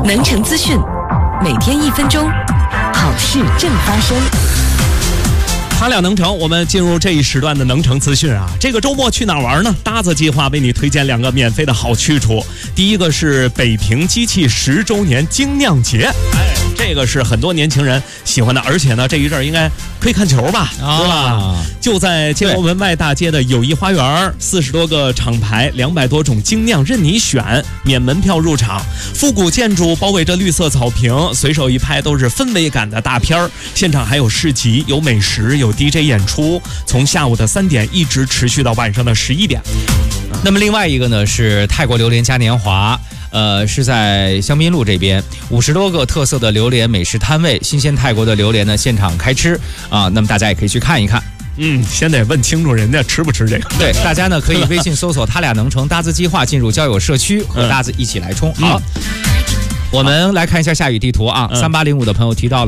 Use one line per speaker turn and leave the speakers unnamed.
能城资讯，每天1分钟，好事正发生。
他俩能成，我们进入这一时段的能成资讯啊。这个周末去哪儿玩呢？搭子计划为你推荐2个免费的好去处。第一个是北平机器10周年精酿节，这个是很多年轻人喜欢的，而且呢，这一阵儿应该可以看球吧，对吧？就在建国门外大街的友谊花园，40多个厂牌，200多种精酿任你选，免门票入场。复古建筑包围着绿色草坪，随手一拍都是氛围感的大片儿。现场还有市集，有美食，有 DJ 演出，从下午的3点一直持续到晚上的11点。
那么另外一个呢是泰国榴莲嘉年华。是在香槟路这边，50多个特色的榴莲美食摊位，新鲜泰国的榴莲呢现场开吃啊，那么大家也可以去看一看。
先得问清楚人家吃不吃这个。
对，大家呢可以微信搜索他俩能成搭子计划，进入交友社区和搭子一起来冲。好，我们来看一下下雨地图啊，3805的朋友提到了